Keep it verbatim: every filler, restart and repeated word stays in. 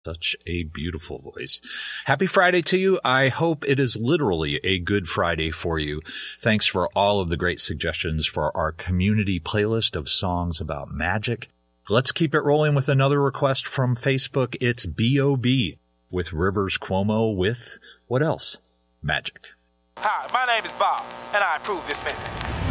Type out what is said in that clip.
Such a beautiful voice. Happy Friday to you. I hope it is literally a good Friday for you. Thanks for all of the great suggestions for our community playlist of songs about magic. Let's keep it rolling with another request from Facebook. It's B O B with Rivers Cuomo with, what else? Magic. Hi, my name is Bob, and I approve this message.